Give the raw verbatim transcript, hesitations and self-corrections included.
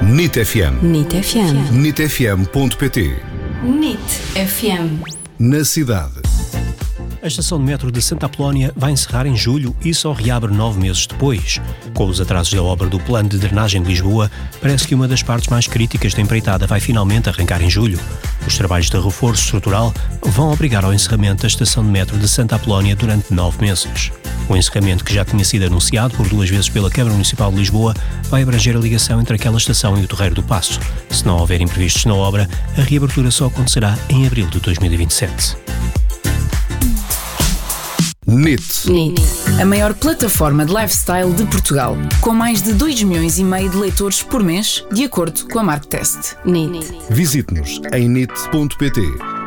N I T F M. N I T F M. N I T F M ponto pt. N I T F M. Na cidade. A estação de metro de Santa Apolónia vai encerrar em julho e só reabre nove meses depois. Com os atrasos da obra do plano de drenagem de Lisboa, parece que uma das partes mais críticas da empreitada vai finalmente arrancar em julho. Os trabalhos de reforço estrutural vão obrigar ao encerramento da estação de metro de Santa Apolónia durante nove meses. O encerramento, que já tinha sido anunciado por duas vezes pela Câmara Municipal de Lisboa, vai abranger a ligação entre aquela estação e o Torreiro do Paço. Se não houver imprevistos na obra, a reabertura só acontecerá em abril de dois mil e vinte e sete. N I T. N I T. A maior plataforma de lifestyle de Portugal, com mais de dois milhões e meio de leitores por mês, de acordo com a Marktest. N I T. Visite-nos em N I T ponto pt.